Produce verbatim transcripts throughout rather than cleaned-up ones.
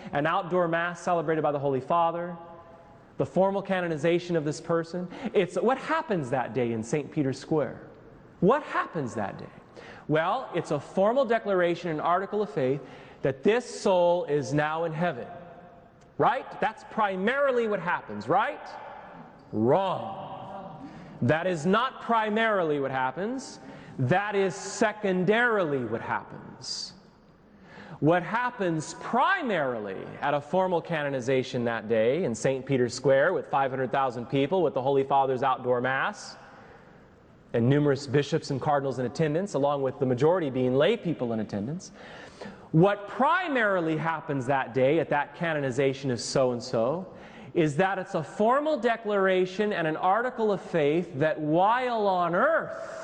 an outdoor Mass celebrated by the Holy Father, the formal canonization of this person. It's what happens that day in Saint Peter's Square. What happens that day? Well, it's a formal declaration, an article of faith, that this soul is now in heaven. Right? That's primarily what happens, right? Wrong. That is not primarily what happens. That is secondarily what happens. What happens primarily at a formal canonization that day in Saint Peter's Square with five hundred thousand people, with the Holy Father's outdoor Mass, and numerous bishops and cardinals in attendance, along with the majority being lay people in attendance. What primarily happens that day at that canonization of so-and-so is that it's a formal declaration and an article of faith that while on earth,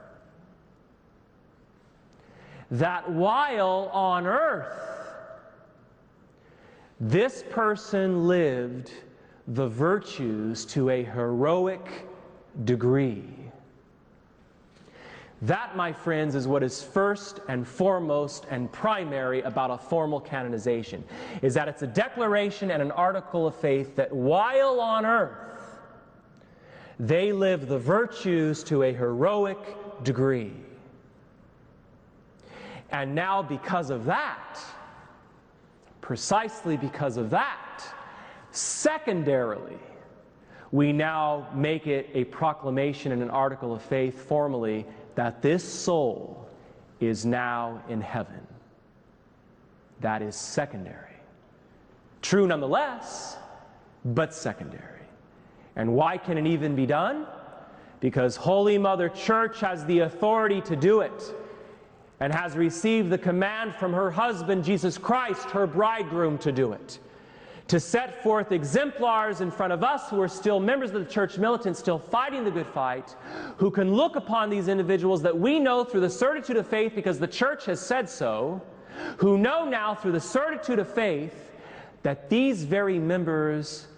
that while on earth, this person lived the virtues to a heroic degree. That, my friends, is what is first and foremost and primary about a formal canonization, is that it's a declaration and an article of faith that while on earth, they live the virtues to a heroic degree. And now because of that, precisely because of that, secondarily, we now make it a proclamation and an article of faith formally that this soul is now in heaven. That is secondary. True nonetheless, but secondary. And why can it even be done? Because Holy Mother Church has the authority to do it, and has received the command from her husband, Jesus Christ, her bridegroom, to do it. To set forth exemplars in front of us who are still members of the church militant, still fighting the good fight, who can look upon these individuals that we know through the certitude of faith because the church has said so, who know now through the certitude of faith that these very members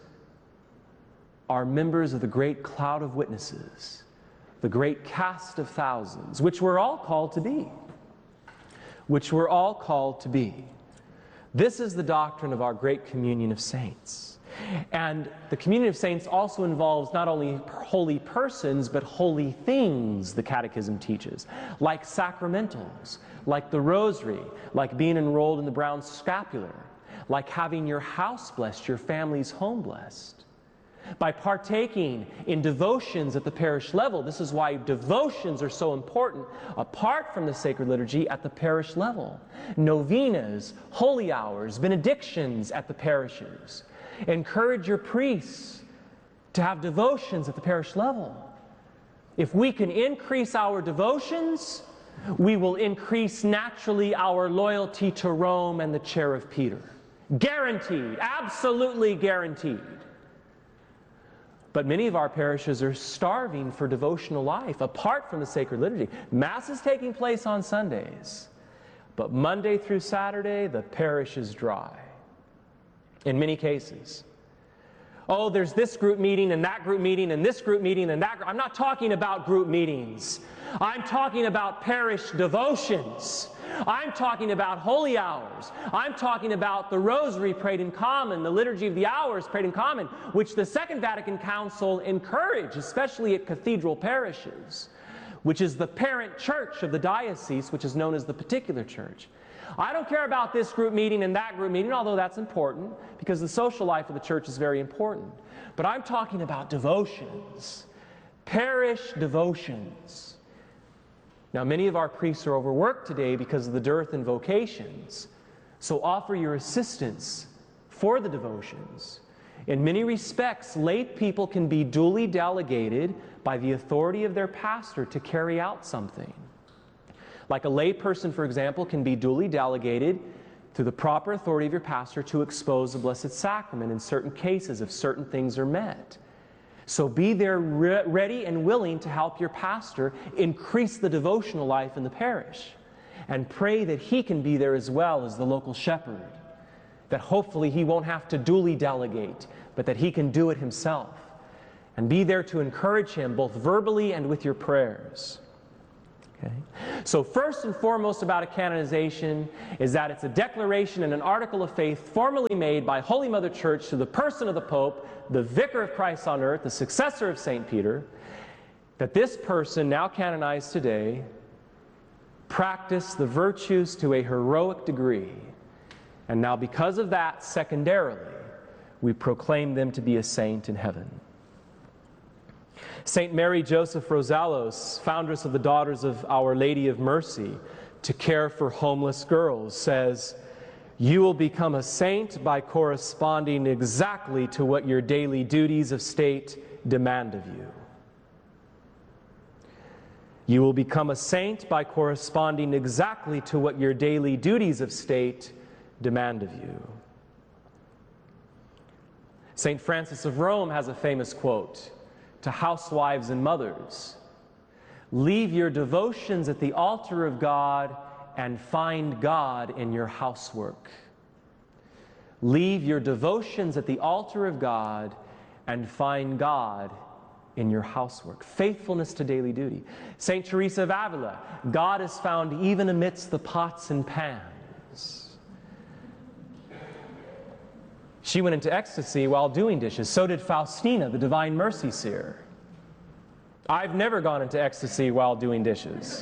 are members of the great cloud of witnesses, the great cast of thousands, which we're all called to be. Which we're all called to be. This is the doctrine of our great communion of saints. And the communion of saints also involves not only holy persons, but holy things, the Catechism teaches, like sacramentals, like the rosary, like being enrolled in the brown scapular, like having your house blessed, your family's home blessed. By partaking in devotions at the parish level. This is why devotions are so important apart from the sacred liturgy at the parish level. Novenas, holy hours, benedictions at the parishes. Encourage your priests to have devotions at the parish level. If we can increase our devotions, we will increase naturally our loyalty to Rome and the chair of Peter. Guaranteed, absolutely guaranteed. But many of our parishes are starving for devotional life apart from the sacred liturgy. Mass is taking place on Sundays, but Monday through Saturday, the parish is dry. In many cases. Oh, there's this group meeting and that group meeting and this group meeting and that group. I'm not talking about group meetings. I'm talking about parish devotions. I'm talking about holy hours. I'm talking about the rosary prayed in common, the liturgy of the hours prayed in common, which the Second Vatican Council encouraged, especially at cathedral parishes, which is the parent church of the diocese, which is known as the particular church. I don't care about this group meeting and that group meeting, although that's important, because the social life of the church is very important. But I'm talking about devotions, parish devotions. Now, many of our priests are overworked today because of the dearth in vocations. So offer your assistance for the devotions. In many respects, lay people can be duly delegated by the authority of their pastor to carry out something. Like a lay person, for example, can be duly delegated through the proper authority of your pastor to expose the Blessed Sacrament in certain cases if certain things are met. So be there re- ready and willing to help your pastor increase the devotional life in the parish. And pray that he can be there as well as the local shepherd. That hopefully he won't have to duly delegate, but that he can do it himself. And be there to encourage him both verbally and with your prayers. Okay? So first and foremost about a canonization is that it's a declaration and an article of faith formally made by Holy Mother Church to the person of the Pope, the Vicar of Christ on earth, the successor of Saint Peter, that this person, now canonized today, practiced the virtues to a heroic degree. And now because of that, secondarily, we proclaim them to be a saint in heaven. Saint Mary Joseph Rosalos, foundress of the Daughters of Our Lady of Mercy, to care for homeless girls, says, "You will become a saint by corresponding exactly to what your daily duties of state demand of you. You will become a saint by corresponding exactly to what your daily duties of state demand of you." Saint Francis of Rome has a famous quote to housewives and mothers: "Leave your devotions at the altar of God and find God in your housework." Leave your devotions at the altar of God and find God in your housework. Faithfulness to daily duty. Saint Teresa of Avila: "God is found even amidst the pots and pans." She went into ecstasy while doing dishes. So did Faustina, the Divine Mercy seer. I've never gone into ecstasy while doing dishes.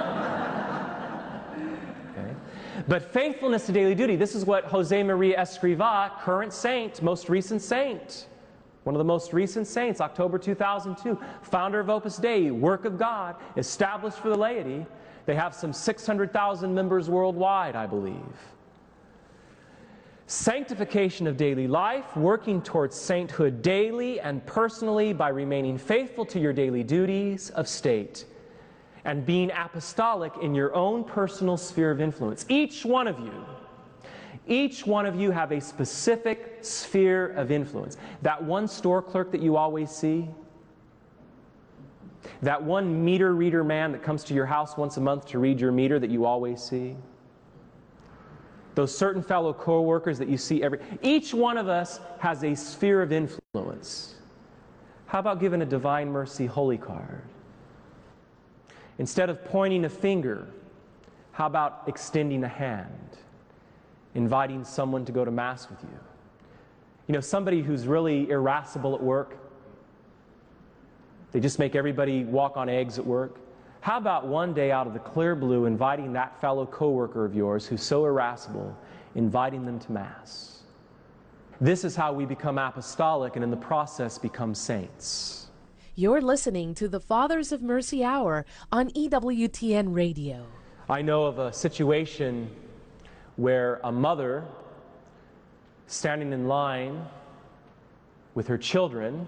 Okay. But faithfulness to daily duty, this is what Jose Maria Escrivá, current saint, most recent saint, one of the most recent saints, October two thousand two, founder of Opus Dei, work of God, established for the laity. They have some six hundred thousand members worldwide, I believe. Sanctification of daily life, working towards sainthood daily and personally by remaining faithful to your daily duties of state and being apostolic in your own personal sphere of influence. Each one of you, each one of you have a specific sphere of influence. That one store clerk that you always see, that one meter reader man that comes to your house once a month to read your meter that you always see, those certain fellow co-workers that you see every... Each one of us has a sphere of influence. How about giving a Divine Mercy holy card? Instead of pointing a finger, how about extending a hand? Inviting someone to go to Mass with you. You know, somebody who's really irascible at work, they just make everybody walk on eggs at work. How about one day out of the clear blue inviting that fellow coworker of yours who's so irascible, inviting them to Mass? This is how we become apostolic and in the process become saints. You're listening to the Fathers of Mercy Hour on E W T N Radio. I know of a situation where a mother standing in line with her children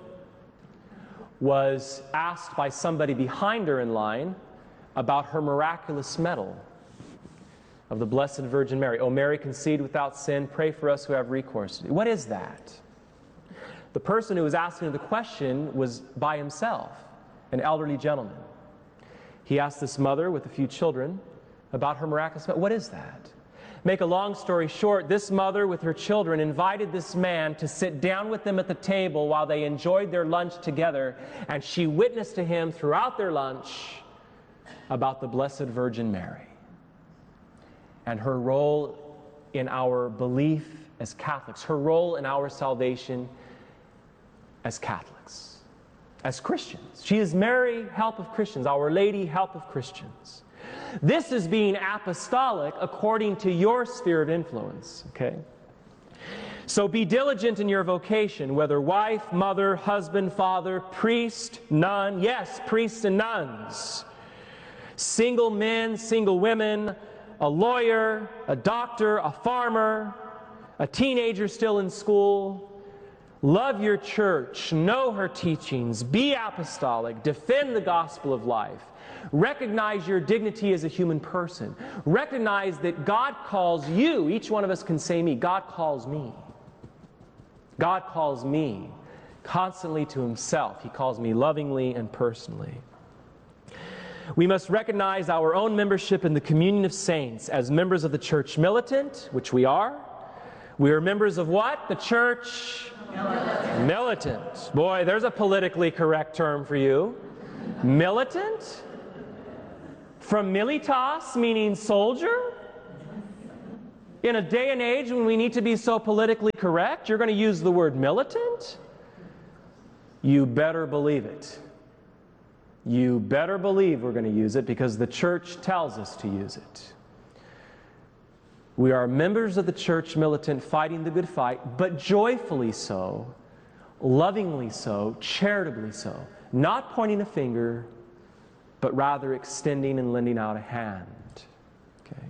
was asked by somebody behind her in line about her miraculous medal of the Blessed Virgin Mary. "O Mary, conceived without sin, pray for us who have recourse to thee." What is that? The person who was asking the question was by himself, an elderly gentleman. He asked this mother with a few children about her miraculous medal. What is that? Make a long story short, this mother with her children invited this man to sit down with them at the table while they enjoyed their lunch together, and she witnessed to him throughout their lunch about the Blessed Virgin Mary and her role in our belief as Catholics, her role in our salvation as Catholics, as Christians. She is Mary, help of Christians, Our Lady, help of Christians. This is being apostolic according to your sphere of influence, okay? So be diligent in your vocation, whether wife, mother, husband, father, priest, nun, yes, priests and nuns, single men, single women, a lawyer, a doctor, a farmer, a teenager still in school. Love your church, know her teachings, be apostolic, defend the gospel of life. Recognize your dignity as a human person. Recognize that God calls you, each one of us can say me, God calls me. God calls me constantly to himself. He calls me lovingly and personally. We must recognize our own membership in the communion of saints as members of the church militant, which we are. We are members of what? The church militant. Militant. Boy, there's a politically correct term for you. Militant? From militas, meaning soldier? In a day and age when we need to be so politically correct, you're going to use the word militant? You better believe it. You better believe we're going to use it because the church tells us to use it. We are members of the church militant, fighting the good fight, but joyfully so, lovingly so, charitably so, not pointing a finger, but rather extending and lending out a hand. Okay.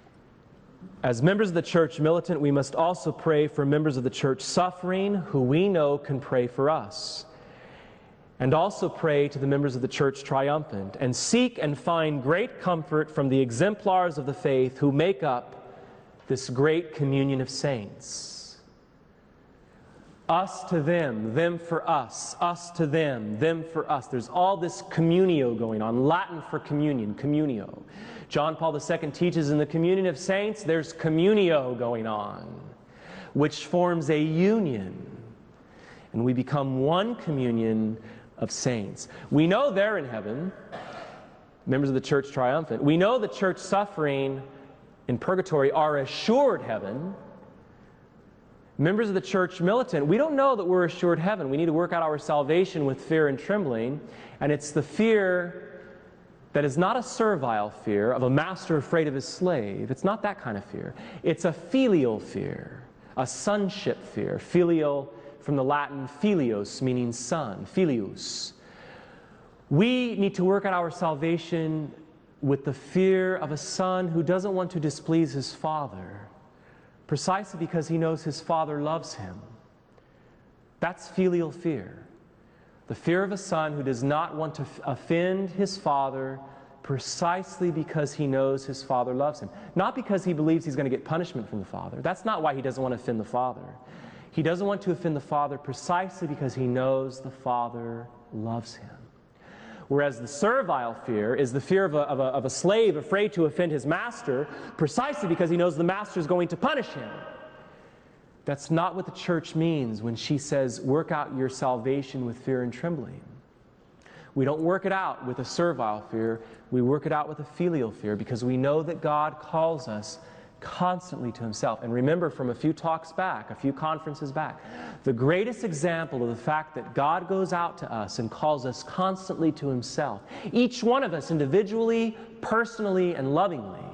As members of the church militant, we must also pray for members of the church suffering who we know can pray for us. And also pray to the members of the church triumphant, and seek and find great comfort from the exemplars of the faith who make up this great communion of saints. Us to them, them for us, us to them, them for us. There's all this communio going on, Latin for communion, communio. John Paul the Second teaches in the communion of saints, there's communio going on, which forms a union. And we become one communion of saints. We know they're in heaven, members of the church triumphant. We know the church suffering in purgatory are assured heaven. Members of the church militant, we don't know that we're assured heaven. We need to work out our salvation with fear and trembling. And it's the fear that is not a servile fear of a master afraid of his slave. It's not that kind of fear. It's a filial fear, a sonship fear. Filial from the Latin filios, meaning son, filius. We need to work out our salvation with the fear of a son who doesn't want to displease his father, precisely because he knows his father loves him. That's filial fear. The fear of a son who does not want to offend his father precisely because he knows his father loves him. Not because he believes he's going to get punishment from the father. That's not why he doesn't want to offend the father. He doesn't want to offend the father precisely because he knows the father loves him. Whereas the servile fear is the fear of a, of, a, of a slave afraid to offend his master precisely because he knows the master is going to punish him. That's not what the church means when she says, work out your salvation with fear and trembling. We don't work it out with a servile fear. We work it out with a filial fear because we know that God calls us constantly to himself. And remember from a few talks back, a few conferences back, the greatest example of the fact that God goes out to us and calls us constantly to himself, each one of us individually, personally, and lovingly,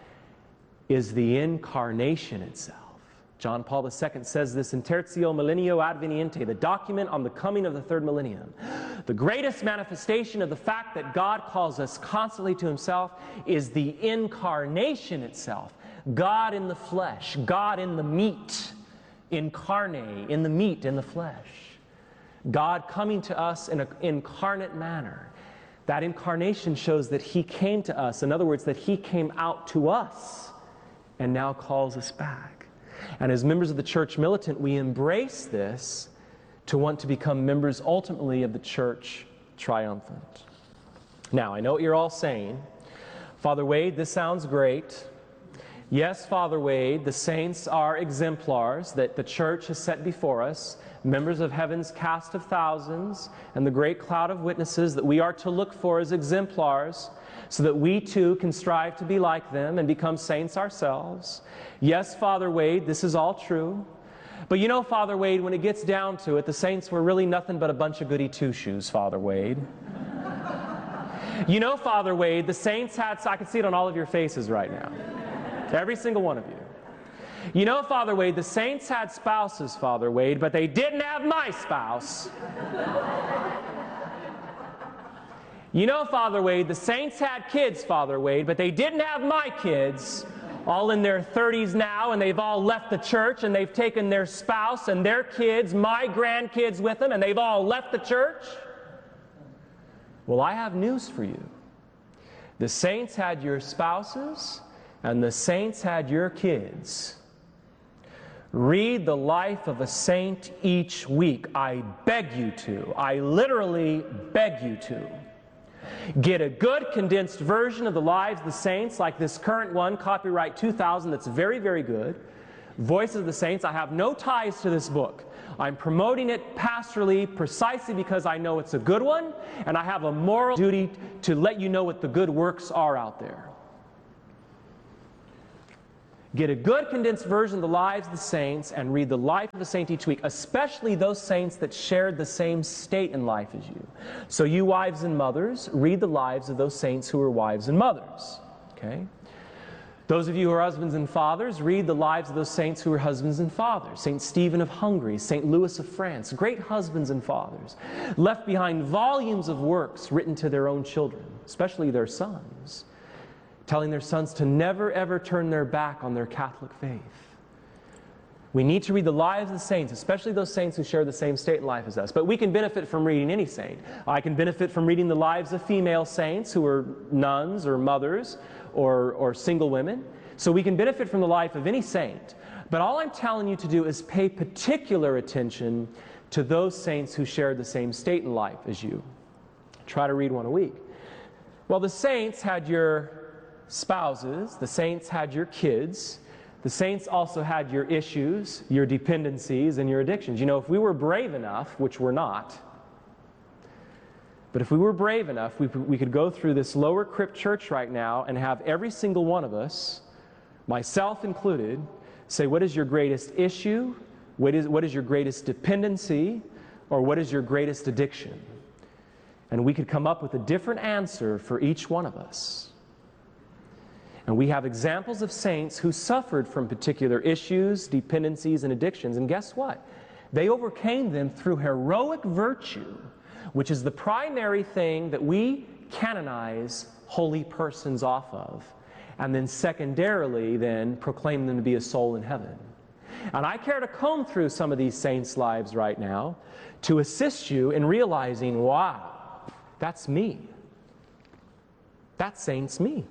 is the incarnation itself. John Paul the Second says this in Tertio Millennio Adveniente, the document on the coming of the third millennium. The greatest manifestation of the fact that God calls us constantly to himself is the incarnation itself. God in the flesh, God in the meat, incarnate, in the meat, in the flesh. God coming to us in an incarnate manner. That incarnation shows that he came to us. In other words, that he came out to us and now calls us back. And as members of the church militant, we embrace this to want to become members ultimately of the church triumphant. Now, I know what you're all saying. Father Wade, this sounds great. Yes, Father Wade, the saints are exemplars that the church has set before us, members of heaven's cast of thousands and the great cloud of witnesses that we are to look for as exemplars so that we too can strive to be like them and become saints ourselves. Yes, Father Wade, this is all true. But you know, Father Wade, when it gets down to it, the saints were really nothing but a bunch of goody two-shoes, Father Wade. You know, Father Wade, the saints had, I can see it on all of your faces right now. Every single one of you. You know, Father Wade, the saints had spouses, Father Wade, but they didn't have my spouse. You know, Father Wade, the saints had kids, Father Wade, but they didn't have my kids, all in their thirties now, and they've all left the church, and they've taken their spouse and their kids, my grandkids with them, and they've all left the church. Well, I have news for you. The saints had your spouses, and the saints had your kids. Read the life of a saint each week. I beg you to. I literally beg you to. Get a good condensed version of the lives of the saints, like this current one, copyright two thousand, that's very, very good. Voices of the Saints. I have no ties to this book. I'm promoting it pastorally precisely because I know it's a good one, and I have a moral duty to let you know what the good works are out there. Get a good condensed version of the lives of the saints and read the life of a saint each week, especially those saints that shared the same state in life as you. So you wives and mothers, read the lives of those saints who are wives and mothers. Okay? Those of you who are husbands and fathers, read the lives of those saints who are husbands and fathers. Saint Stephen of Hungary, Saint Louis of France, great husbands and fathers, left behind volumes of works written to their own children, especially their sons, telling their sons to never ever turn their back on their Catholic faith. We need to read the lives of the saints, especially those saints who share the same state in life as us. But we can benefit from reading any saint. I can benefit from reading the lives of female saints who are nuns or mothers or, or single women. So we can benefit from the life of any saint. But all I'm telling you to do is pay particular attention to those saints who shared the same state in life as you. Try to read one a week. Well, the saints had your spouses, the saints had your kids, the saints also had your issues, your dependencies, and your addictions. You know, if we were brave enough, which we're not, but if we were brave enough, we, we could go through this lower crypt church right now and have every single one of us, myself included, say, what is your greatest issue? What is, what is your greatest dependency? Or what is your greatest addiction? And we could come up with a different answer for each one of us. And we have examples of saints who suffered from particular issues, dependencies, and addictions. And guess what? They overcame them through heroic virtue, which is the primary thing that we canonize holy persons off of. And then secondarily, then, proclaim them to be a soul in heaven. And I care to comb through some of these saints' lives right now to assist you in realizing, wow, that's me. That saint's me.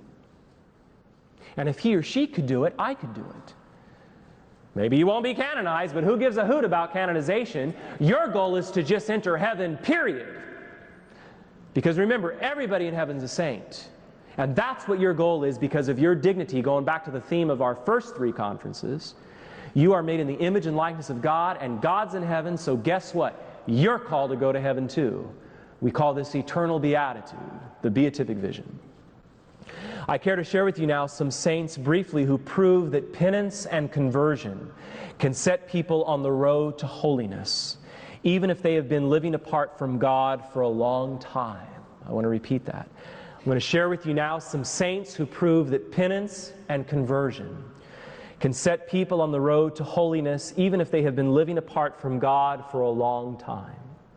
And if he or she could do it, I could do it. Maybe you won't be canonized, but who gives a hoot about canonization? Your goal is to just enter heaven, period. Because remember, everybody in heaven's a saint. And that's what your goal is because of your dignity, going back to the theme of our first three conferences. You are made in the image and likeness of God, and God's in heaven, so guess what? You're called to go to heaven too. We call this eternal beatitude, the beatific vision. I care to share with you now some saints briefly who prove that penance and conversion can set people on the road to holiness, even if they have been living apart from God for a long time. I want to repeat that. I'm going to share with you now some saints who prove that penance and conversion can set people on the road to holiness, even if they have been living apart from God for a long time.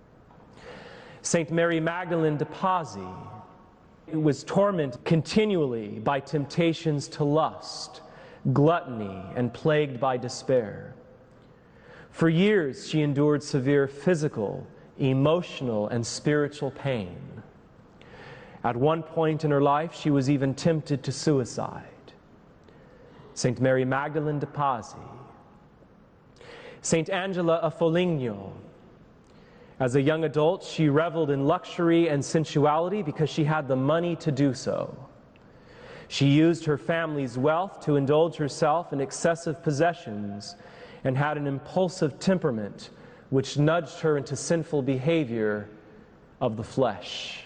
Saint Mary Magdalene de Pazzi was tormented continually by temptations to lust, gluttony, and plagued by despair. For years, she endured severe physical, emotional, and spiritual pain. At one point in her life, she was even tempted to suicide. Saint Mary Magdalene de Pazzi. Saint Angela of Foligno. As a young adult, she reveled in luxury and sensuality because she had the money to do so. She used her family's wealth to indulge herself in excessive possessions and had an impulsive temperament which nudged her into sinful behavior of the flesh.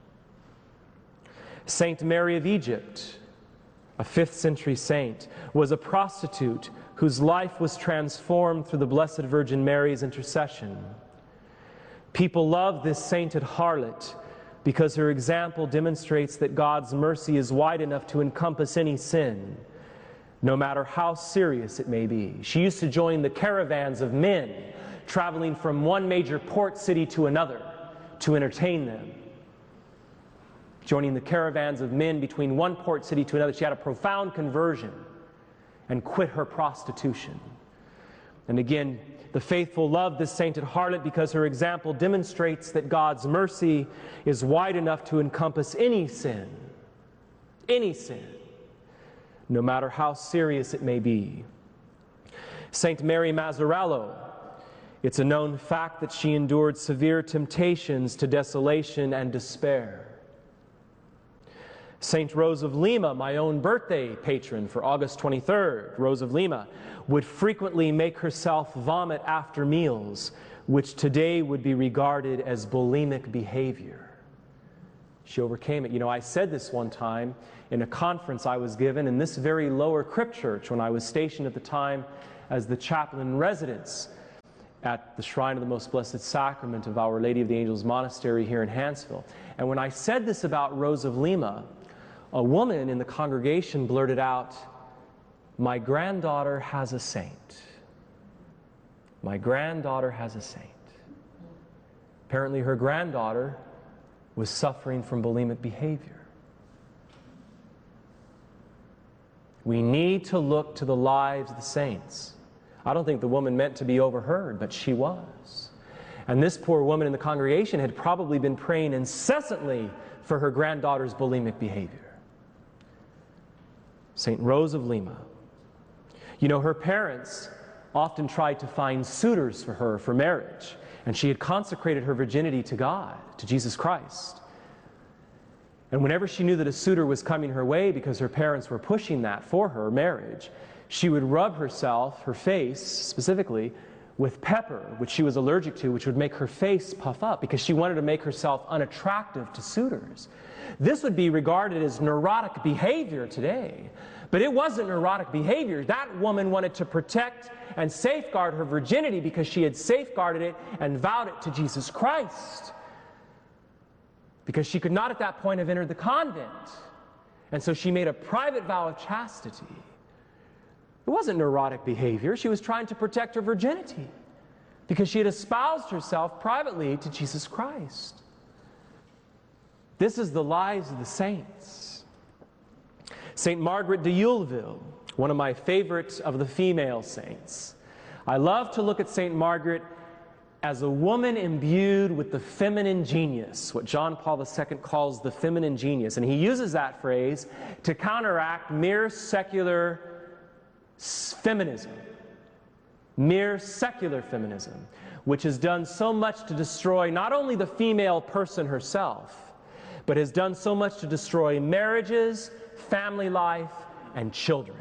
Saint Mary of Egypt, a fifth century saint, was a prostitute whose life was transformed through the Blessed Virgin Mary's intercession. People love this sainted harlot because her example demonstrates that God's mercy is wide enough to encompass any sin, no matter how serious it may be. She used to join the caravans of men traveling from one major port city to another to entertain them. Joining the caravans of men between one port city to another, she had a profound conversion and quit her prostitution. And again, the faithful love this sainted harlot because her example demonstrates that God's mercy is wide enough to encompass any sin, any sin, no matter how serious it may be. Saint Mary Mazzarello, it's a known fact that she endured severe temptations to desolation and despair. Saint Rose of Lima, my own birthday patron for August twenty-third, Rose of Lima, would frequently make herself vomit after meals, which today would be regarded as bulimic behavior. She overcame it. You know, I said this one time in a conference I was given in this very Lower Crypt Church when I was stationed at the time as the chaplain in residence at the Shrine of the Most Blessed Sacrament of Our Lady of the Angels Monastery here in Hanceville. And when I said this about Rose of Lima, a woman in the congregation blurted out, "My granddaughter has a saint. My granddaughter has a saint." Apparently her granddaughter was suffering from bulimic behavior. We need to look to the lives of the saints. I don't think the woman meant to be overheard, but she was. And this poor woman in the congregation had probably been praying incessantly for her granddaughter's bulimic behavior. Saint Rose of Lima. You know, her parents often tried to find suitors for her for marriage, and she had consecrated her virginity to God, to Jesus Christ. And whenever she knew that a suitor was coming her way because her parents were pushing that for her marriage, she would rub herself, her face specifically, with pepper, which she was allergic to, which would make her face puff up because she wanted to make herself unattractive to suitors. This would be regarded as neurotic behavior today, but it wasn't neurotic behavior. That woman wanted to protect and safeguard her virginity because she had safeguarded it and vowed it to Jesus Christ. Because she could not at that point have entered the convent. And so she made a private vow of chastity. It wasn't neurotic behavior. She was trying to protect her virginity because she had espoused herself privately to Jesus Christ. This is the lives of the saints. Saint Margaret de Youleville, one of my favorites of the female saints. I love to look at Saint Margaret as a woman imbued with the feminine genius, what John Paul the Second calls the feminine genius. And he uses that phrase to counteract mere secular feminism, mere secular feminism, which has done so much to destroy not only the female person herself, but has done so much to destroy marriages, family life, and children.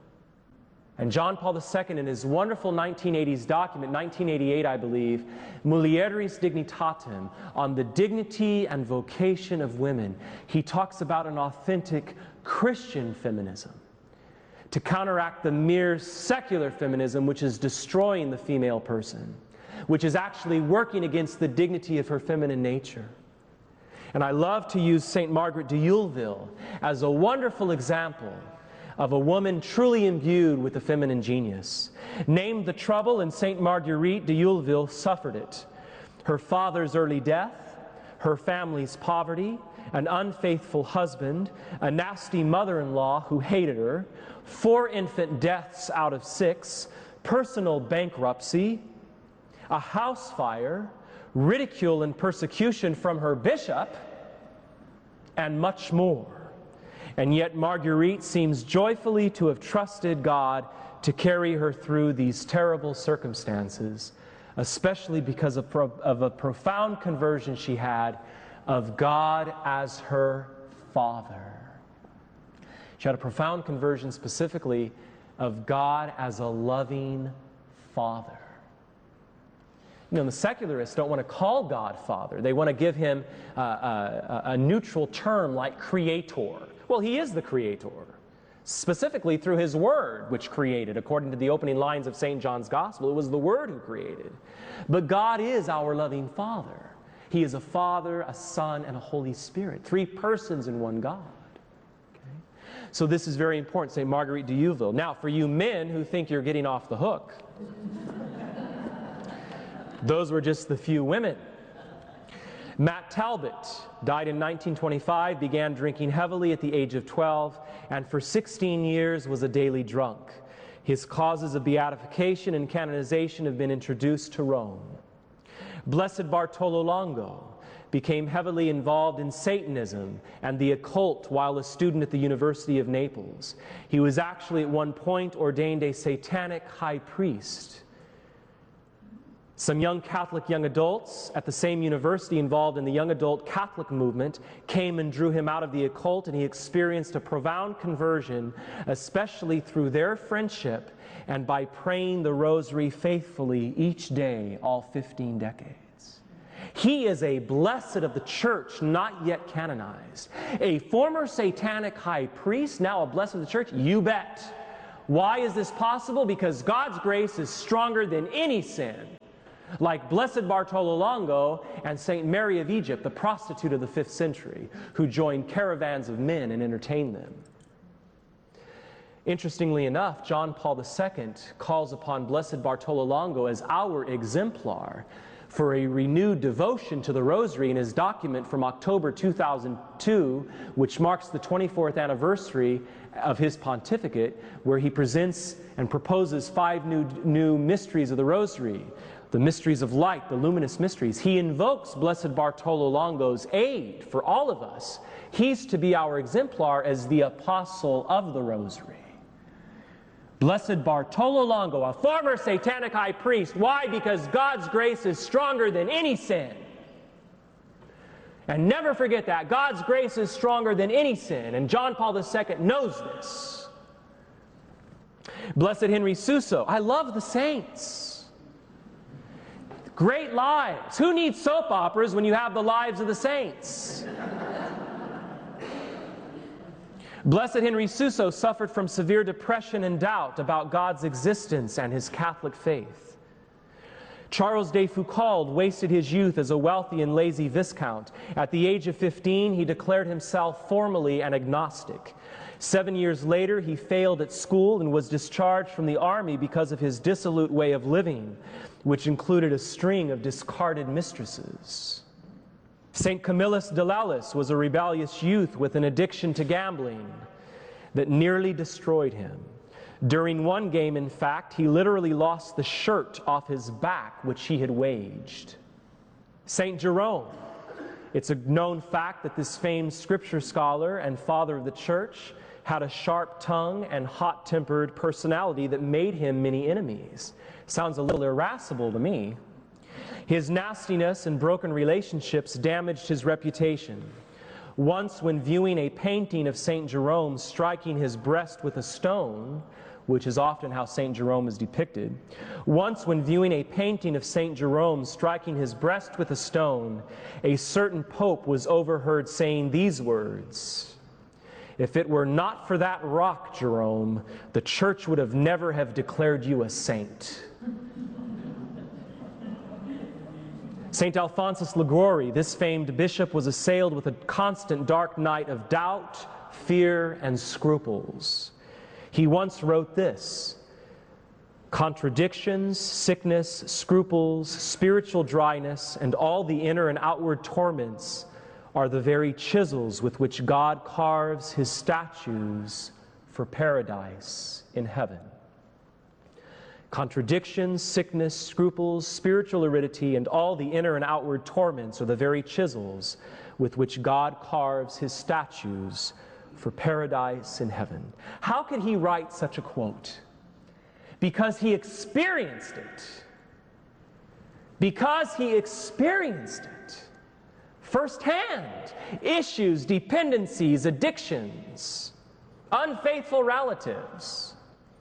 And John Paul the Second, in his wonderful nineteen eighties document, nineteen eighty-eight, I believe, Mulieris Dignitatem, on the dignity and vocation of women, he talks about an authentic Christian feminism to counteract the mere secular feminism which is destroying the female person, which is actually working against the dignity of her feminine nature. And I love to use Saint Margaret de Youleville as a wonderful example of a woman truly imbued with the feminine genius. Named the trouble, and Saint Marguerite de Youleville suffered it. Her father's early death, her family's poverty, an unfaithful husband, a nasty mother-in-law who hated her, four infant deaths out of six, personal bankruptcy, a house fire, ridicule and persecution from her bishop, and much more. And yet Marguerite seems joyfully to have trusted God to carry her through these terrible circumstances, especially because of, pro of a profound conversion she had of God as her Father. She had a profound conversion specifically of God as a loving Father. You know, the secularists don't want to call God Father. They want to give him uh, a, a neutral term like Creator. Well, he is the Creator, specifically through his Word, which created. According to the opening lines of Saint John's Gospel, it was the Word who created. But God is our loving Father. He is a Father, a Son, and a Holy Spirit. Three persons in one God. Okay? So this is very important, Saint Marguerite de Youleville. Now, for you men who think you're getting off the hook, those were just the few women. Matt Talbot died in nineteen twenty-five, began drinking heavily at the age of twelve, and for sixteen years was a daily drunk. His causes of beatification and canonization have been introduced to Rome. Blessed Bartolo Longo became heavily involved in Satanism and the occult while a student at the University of Naples. He was actually at one point ordained a satanic high priest. Some young Catholic young adults at the same university involved in the young adult Catholic movement came and drew him out of the occult, and he experienced a profound conversion, especially through their friendship and by praying the rosary faithfully each day, all fifteen decades. He is a blessed of the church, not yet canonized. A former satanic high priest, now a blessed of the church? You bet. Why is this possible? Because God's grace is stronger than any sin. Like Blessed Bartolo Longo and Saint Mary of Egypt, the prostitute of the fifth century, who joined caravans of men and entertained them. Interestingly enough, John Paul the Second calls upon Blessed Bartolo Longo as our exemplar for a renewed devotion to the Rosary in his document from October two thousand two, which marks the twenty-fourth anniversary of his pontificate, where he presents and proposes five new, new mysteries of the Rosary. The mysteries of light, the luminous mysteries. He invokes Blessed Bartolo Longo's aid for all of us. He's to be our exemplar as the apostle of the Rosary. Blessed Bartolo Longo, a former satanic high priest. Why? Because God's grace is stronger than any sin. And never forget that. God's grace is stronger than any sin. And John Paul the Second knows this. Blessed Henry Suso. I love the saints. Great lives. Who needs soap operas when you have the lives of the saints? Blessed Henry Suso suffered from severe depression and doubt about God's existence and his Catholic faith. Charles de Foucauld wasted his youth as a wealthy and lazy viscount. At the age of fifteen, he declared himself formally an agnostic. Seven years later, he failed at school and was discharged from the army because of his dissolute way of living, which included a string of discarded mistresses. Saint Camillus de Laus was a rebellious youth with an addiction to gambling that nearly destroyed him. During one game, in fact, he literally lost the shirt off his back which he had waged. Saint Jerome. It's a known fact that this famed scripture scholar and father of the church had a sharp tongue and hot-tempered personality that made him many enemies. Sounds a little irascible to me. His nastiness and broken relationships damaged his reputation. Once, when viewing a painting of Saint Jerome striking his breast with a stone, which is often how Saint Jerome is depicted, once, when viewing a painting of Saint Jerome striking his breast with a stone, a certain pope was overheard saying these words: "If it were not for that rock, Jerome, the church would have never have declared you a saint." Saint Alphonsus Liguori, this famed bishop, was assailed with a constant dark night of doubt, fear, and scruples. He once wrote this: "Contradictions, sickness, scruples, spiritual dryness, and all the inner and outward torments are the very chisels with which God carves his statues for paradise in heaven." Contradictions, sickness, scruples, spiritual aridity, and all the inner and outward torments are the very chisels with which God carves his statues for paradise in heaven. How could he write such a quote? Because he experienced it. Because he experienced it firsthand. Issues, dependencies, addictions, unfaithful relatives.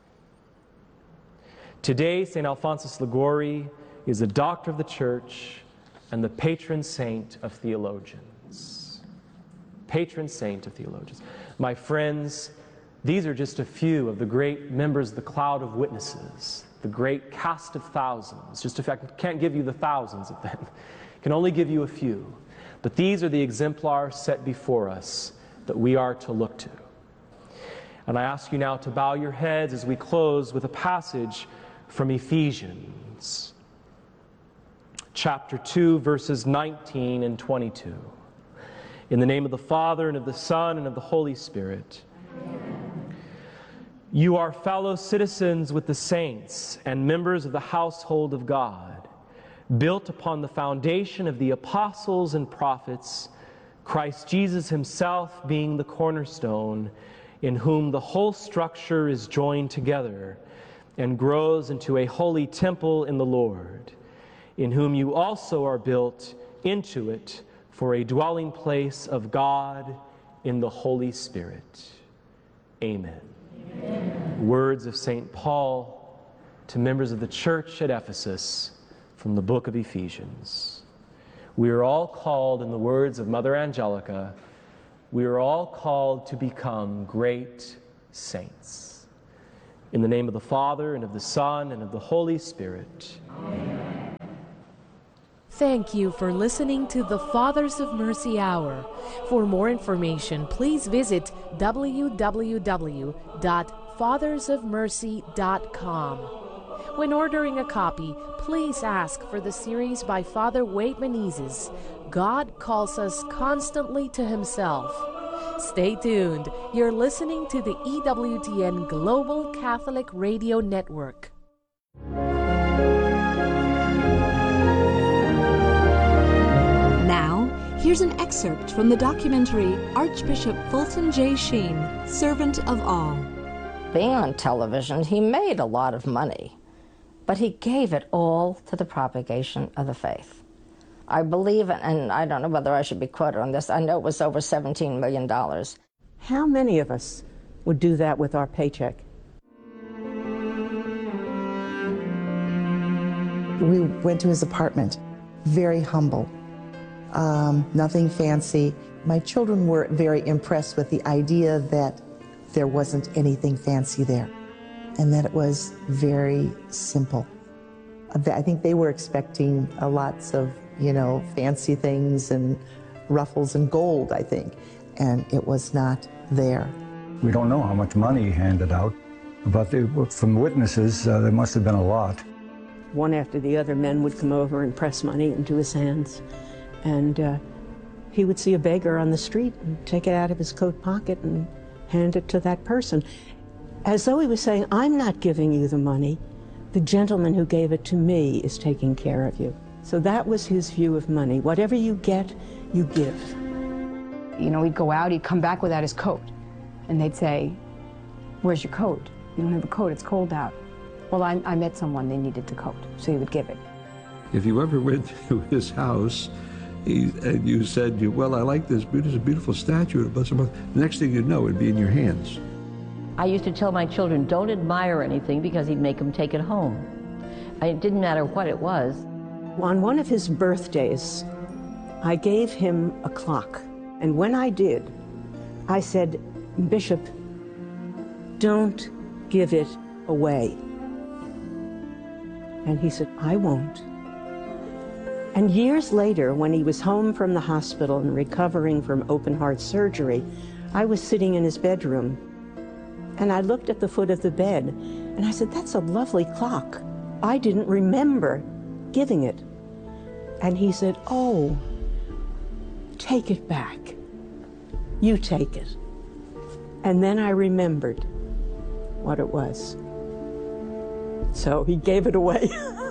Today, Saint Alphonsus Liguori is a doctor of the church and the patron saint of theologians. Patron saint of theologians. My friends, these are just a few of the great members of the cloud of witnesses, the great cast of thousands. Just if I can't give you the thousands of them, I can only give you a few. But these are the exemplars set before us that we are to look to. And I ask you now to bow your heads as we close with a passage from Ephesians, chapter two, verses nineteen and twenty-two. In the name of the Father, and of the Son, and of the Holy Spirit. Amen. You are fellow citizens with the saints and members of the household of God, built upon the foundation of the apostles and prophets, Christ Jesus himself being the cornerstone, in whom the whole structure is joined together and grows into a holy temple in the Lord. in whom you also are built into it for a dwelling place of God in the Holy Spirit. Amen. Amen. Words of Saint Paul to members of the church at Ephesus from the book of Ephesians. We are all called, in the words of Mother Angelica, we are all called to become great saints. In the name of the Father, and of the Son, and of the Holy Spirit. Amen. Thank you for listening to the Fathers of Mercy Hour. For more information, please visit w w w dot fathers of mercy dot com. When ordering a copy, please ask for the series by Father Wade Menezes, God Calls Us Constantly to Himself. Stay tuned. You're listening to the E W T N Global Catholic Radio Network. Now, here's an excerpt from the documentary Archbishop Fulton J. Sheen, Servant of All. Being on television, he made a lot of money. But he gave it all to the propagation of the faith. I believe, and I don't know whether I should be quoted on this, I know it was over seventeen million dollars. How many of us would do that with our paycheck? We went to his apartment, very humble, um, nothing fancy. My children were very impressed with the idea that there wasn't anything fancy there, and that it was very simple. I think they were expecting uh, lots of, you know, fancy things and ruffles and gold, I think, and it was not there. We don't know how much money he handed out, but they, from witnesses, uh, there must have been a lot. One after the other, men would come over and press money into his hands, and uh, he would see a beggar on the street and take it out of his coat pocket and hand it to that person, as though he was saying, I'm not giving you the money. The gentleman who gave it to me is taking care of you. So that was his view of money. Whatever you get, you give. You know, he'd go out, he'd come back without his coat. And they'd say, where's your coat? You don't have a coat, it's cold out. Well, I, I met someone, they needed the coat, so he would give it. If you ever went to his house, he, and you said, well, I like this, it's a beautiful statue, but the next thing you'd know, it'd be in your hands. I used to tell my children, don't admire anything, because he'd make them take it home. It didn't matter what it was. On one of his birthdays, I gave him a clock. And when I did, I said, Bishop, don't give it away. And he said, I won't. And years later, when he was home from the hospital and recovering from open heart surgery, I was sitting in his bedroom. And I looked at the foot of the bed, and I said, that's a lovely clock. I didn't remember giving it. And he said, oh, take it back. You take it. And then I remembered what it was. So he gave it away.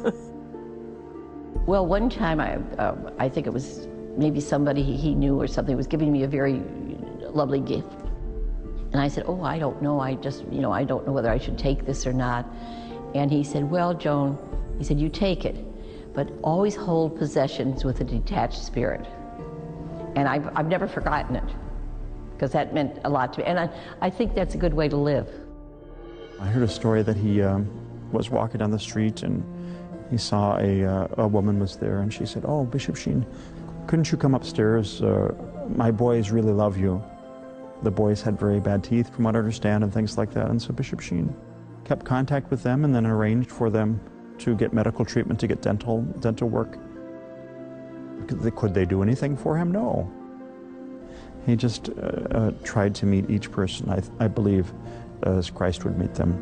Well, one time, I, uh, I think it was maybe somebody he knew or something was giving me a very lovely gift. And I said, oh, I don't know, I just, you know, I don't know whether I should take this or not. And he said, well, Joan, he said, you take it, but always hold possessions with a detached spirit. And I've, I've never forgotten it, because that meant a lot to me. And I, I think that's a good way to live. I heard a story that he um, was walking down the street and he saw a, uh, a woman was there, and she said, oh, Bishop Sheen, couldn't you come upstairs? Uh, my boys really love you. The boys had very bad teeth, from what I understand, and things like that. And so Bishop Sheen kept contact with them and then arranged for them to get medical treatment, to get dental dental work. Could they do anything for him? No. He just uh, uh, tried to meet each person, I, I believe, as Christ would meet them.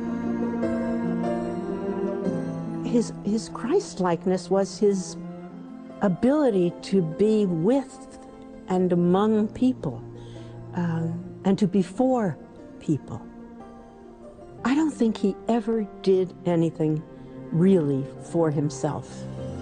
His, his Christ-likeness was his ability to be with and among people. Um, and to be for people. I don't think he ever did anything really for himself.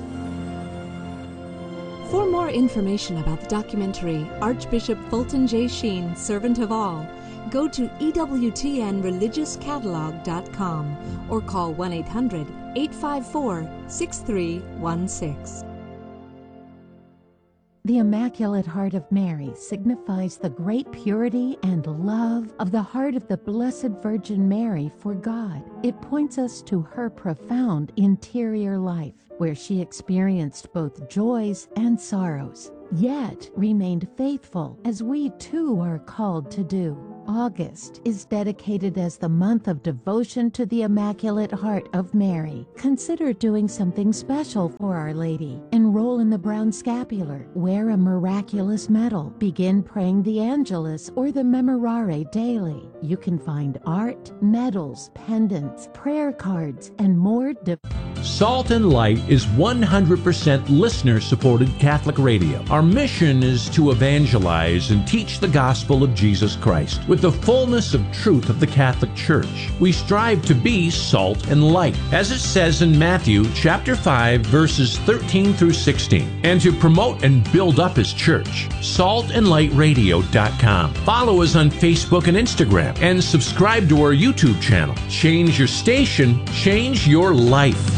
For more information about the documentary Archbishop Fulton J. Sheen, Servant of All, go to E W T N religious catalog dot com or call one eight hundred, eight five four, six three one six. The Immaculate Heart of Mary signifies the great purity and love of the heart of the Blessed Virgin Mary for God. It points us to her profound interior life, where she experienced both joys and sorrows, yet remained faithful, as we too are called to do. August is dedicated as the month of devotion to the Immaculate Heart of Mary. Consider doing something special for Our Lady. Enroll in the Brown Scapular, wear a miraculous medal, begin praying the Angelus or the Memorare daily. You can find art, medals, pendants, prayer cards, and more. De- Salt and Light is one hundred percent listener-supported Catholic radio. Our mission is to evangelize and teach the gospel of Jesus Christ with the fullness of truth of the Catholic Church. We strive to be salt and light, as it says in Matthew chapter five, verses thirteen through sixteen, and to promote and build up His church. salt and light radio dot com. Follow us on Facebook and Instagram, and subscribe to our YouTube channel. Change your station, change your life.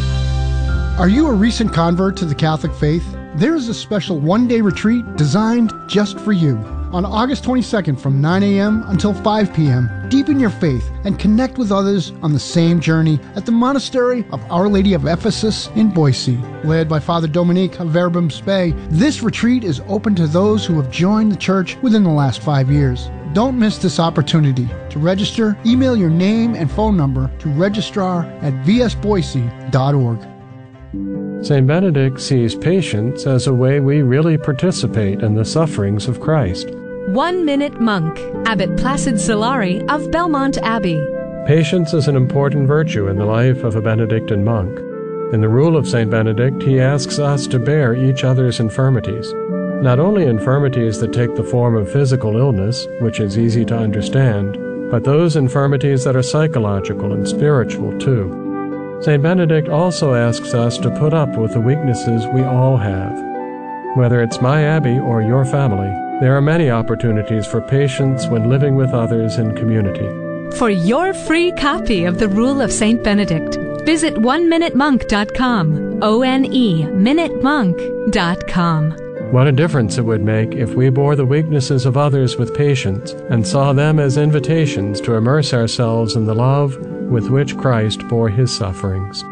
Are you a recent convert to the Catholic faith? There is a special one-day retreat designed just for you. On August twenty-second from nine a.m. until five p.m., deepen your faith and connect with others on the same journey at the Monastery of Our Lady of Ephesus in Boise. Led by Father Dominique of Verbum Spei, this retreat is open to those who have joined the church within the last five years. Don't miss this opportunity. To register, email your name and phone number to registrar at v s boise dot org. Saint Benedict sees patience as a way we really participate in the sufferings of Christ. One Minute Monk, Abbot Placid Solari of Belmont Abbey. Patience is an important virtue in the life of a Benedictine monk. In the Rule of Saint Benedict, he asks us to bear each other's infirmities. Not only infirmities that take the form of physical illness, which is easy to understand, but those infirmities that are psychological and spiritual too. Saint Benedict also asks us to put up with the weaknesses we all have. Whether it's my abbey or your family, there are many opportunities for patience when living with others in community. For your free copy of the Rule of Saint Benedict, visit one minute monk dot com, O N E, minute monk dot com. What a difference it would make if we bore the weaknesses of others with patience and saw them as invitations to immerse ourselves in the love with which Christ bore His sufferings.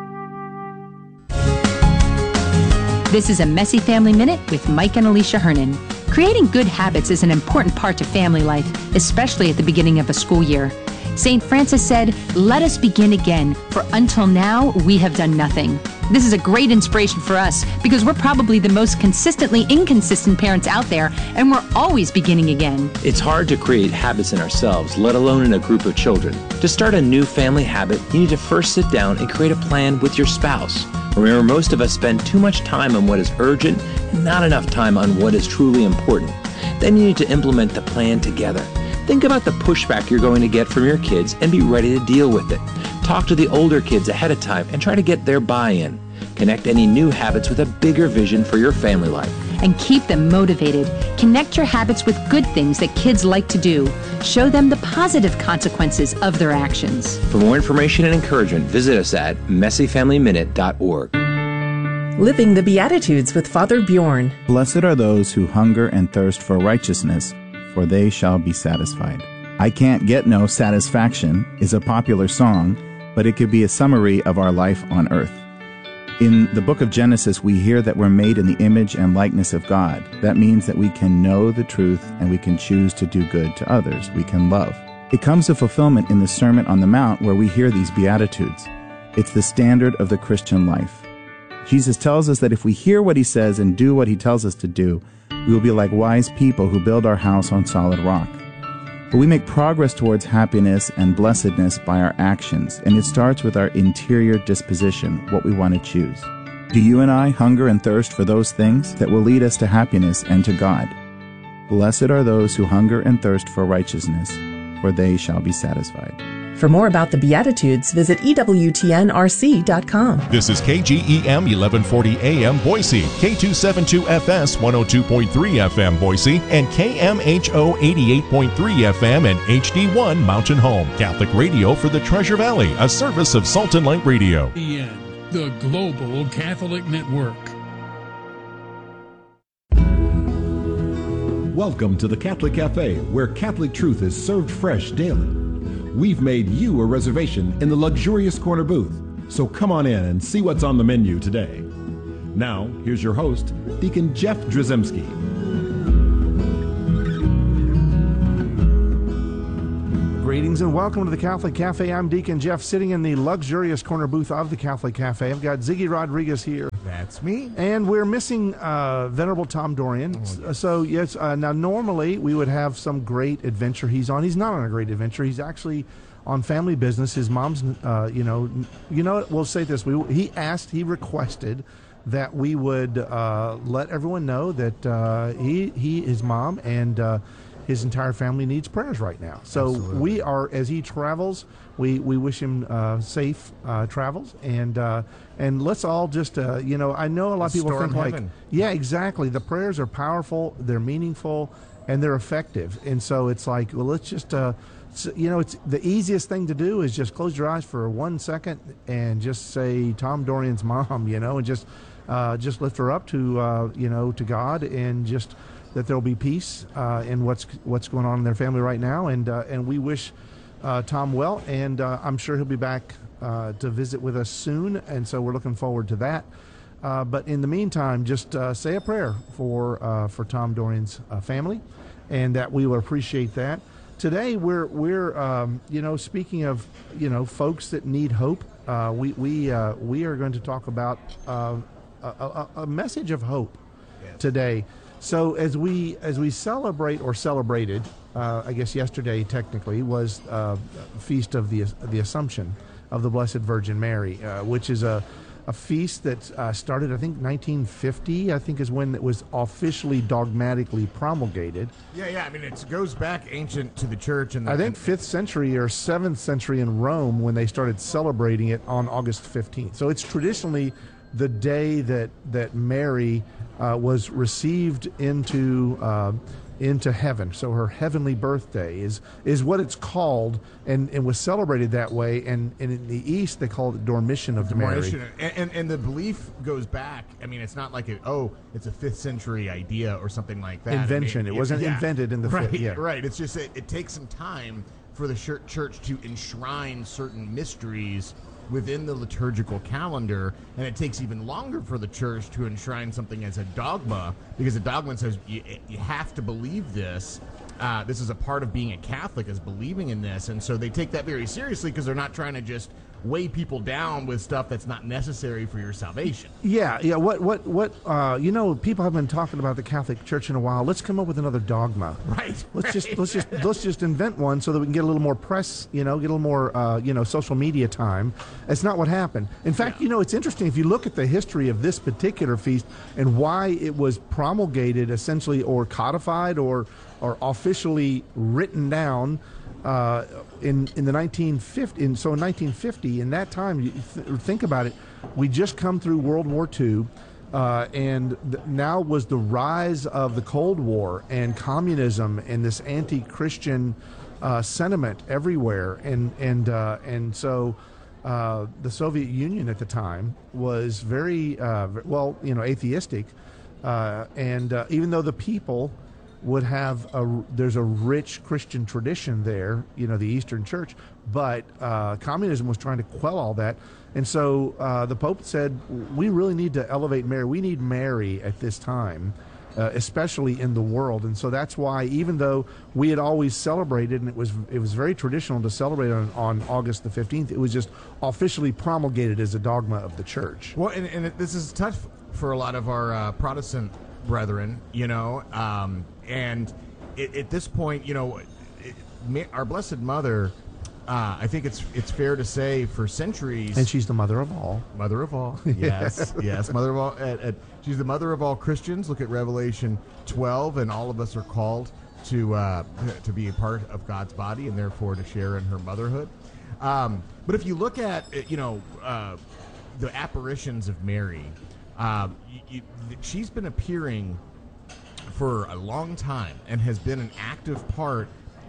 This is a Messy Family Minute with Mike and Alicia Hernan. Creating good habits is an important part to family life, especially at the beginning of a school year. Saint Francis said, "Let us begin again, for until now we have done nothing." This is a great inspiration for us because we're probably the most consistently inconsistent parents out there, and we're always beginning again. It's hard to create habits in ourselves, let alone in a group of children. To start a new family habit, you need to first sit down and create a plan with your spouse. Remember, most of us spend too much time on what is urgent and not enough time on what is truly important. Then you need to implement the plan together. Think about the pushback you're going to get from your kids and be ready to deal with it. Talk to the older kids ahead of time and try to get their buy-in. Connect any new habits with a bigger vision for your family life. And keep them motivated. Connect your habits with good things that kids like to do. Show them the positive consequences of their actions. For more information and encouragement, visit us at messy family minute dot org. Living the Beatitudes with Father Bjorn. Blessed are those who hunger and thirst for righteousness, for they shall be satisfied. I Can't Get No Satisfaction is a popular song, but it could be a summary of our life on earth. In the book of Genesis, we hear that we're made in the image and likeness of God. That means that we can know the truth and we can choose to do good to others. We can love. It comes to fulfillment in the Sermon on the Mount where we hear these Beatitudes. It's the standard of the Christian life. Jesus tells us that if we hear what He says and do what He tells us to do, we will be like wise people who build our house on solid rock. But we make progress towards happiness and blessedness by our actions, and it starts with our interior disposition, what we want to choose. Do you and I hunger and thirst for those things that will lead us to happiness and to God? Blessed are those who hunger and thirst for righteousness, for they shall be satisfied. For more about the Beatitudes, visit E W T N R C dot com. This is K G E M eleven forty A M Boise, K two seventy-two F S one oh two point three F M Boise, and K M H O eighty-eight point three F M and H D one Mountain Home. Catholic radio for the Treasure Valley, a service of Salt and Light Radio. The End, the Global Catholic Network. Welcome to the Catholic Cafe, where Catholic truth is served fresh daily. We've made you a reservation in the luxurious corner booth, so come on in and see what's on the menu today. Now, here's your host, Deacon Jeff Drzymski. Greetings and welcome to the Catholic Cafe. I'm Deacon Jeff, sitting in the luxurious corner booth of the Catholic Cafe. I've got Ziggy Rodriguez here. That's me. And we're missing uh, Venerable Tom Dorian. Oh, yes. So, yes, uh, now normally we would have some great adventure he's on. He's not on a great adventure. He's actually on family business. His mom's, uh, you know, you know what? We'll say this. We, he asked, he requested that we would uh, let everyone know that uh, he, he, his mom, and uh, his entire family needs prayers right now. So Absolutely. we are, as he travels, we, we wish him uh, safe uh, travels, and uh, and let's all just, uh, you know, I know a lot of people Storm think like, heaven. yeah, exactly. The prayers are powerful, they're meaningful, and they're effective. And so it's like, well, let's just, uh, you know, it's the easiest thing to do is just close your eyes for one second and just say Tom Dorian's mom, you know, and just uh, just lift her up to, uh, you know, to God, and just that there'll be peace uh, in what's what's going on in their family right now, and uh, and we wish uh, Tom well, and uh, I'm sure he'll be back uh, to visit with us soon, and so we're looking forward to that. Uh, but in the meantime, just uh, say a prayer for uh, for Tom Dorian's uh, family, and that we will appreciate that. Today we're we're um, you know, speaking of, you know, folks that need hope, uh, we we uh, we are going to talk about uh, a, a, a message of hope yes. today. So as we as we celebrate or celebrated, uh, I guess yesterday technically was uh, Feast of the the Assumption of the Blessed Virgin Mary, uh, which is a a feast that uh, started, I think, nineteen fifty. I think is when it was officially dogmatically promulgated. Yeah, yeah. I mean, it goes back ancient to the church, and the, I think fifth century or seventh century in Rome when they started celebrating it on August fifteenth. So it's traditionally the day that that Mary uh, was received into uh, into heaven. So her heavenly birthday is is what it's called, and, and was celebrated that way. And, and in the East, they call it Dormition of Mary. And, and, and the belief goes back. I mean, it's not like, a, oh, it's a fifth century idea or something like that. Invention. I mean, it wasn't yeah. invented in the right, fifth. Yeah. Right. It's just it, it takes some time for the church to enshrine certain mysteries within the liturgical calendar, and it takes even longer for the church to enshrine something as a dogma, because the dogma says you, you have to believe this. Uh, this is a part of being a Catholic, is believing in this, and so they take that very seriously because they're not trying to just weigh people down with stuff that's not necessary for your salvation. Yeah, yeah. What, what, what? Uh, you know, people have been talking about the Catholic Church in a while. Let's come up with another dogma. Right. Let's right, just let's right. just let's just invent one so that we can get a little more press. You know, get a little more uh, you know, social media time. It's not what happened. In fact, yeah. you know, it's interesting if you look at the history of this particular feast and why it was promulgated, essentially, or codified, or or officially written down. Uh, in in the nineteen fifty, in, so in nineteen fifty, in that time, you th- think about it, we just come through World War Two, uh, and th- now was the rise of the Cold War and communism and this anti-Christian uh, sentiment everywhere, and and uh, and so uh, the Soviet Union at the time was very uh, well, you know, atheistic, uh, and uh, even though the people would have a, there's a rich Christian tradition there, you know, the Eastern Church, but uh, communism was trying to quell all that. And so uh, the Pope said, we really need to elevate Mary. We need Mary at this time, uh, especially in the world. And so that's why, even though we had always celebrated, and it was it was very traditional to celebrate on, on August the fifteenth, it was just officially promulgated as a dogma of the Church. Well, and, and this is tough for a lot of our uh, Protestant brethren, you know, um, and it, at this point, you know, it, our Blessed Mother, uh, I think it's it's fair to say, for centuries, and she's the mother of all. Mother of all, yes, yes, mother of all. At, at, she's the mother of all Christians. Look at Revelation twelve, and all of us are called to uh, to be a part of God's body, and therefore to share in her motherhood. Um, but if you look at, you know, uh, the apparitions of Mary, uh, you, you, she's been appearing for a long time and has been an active part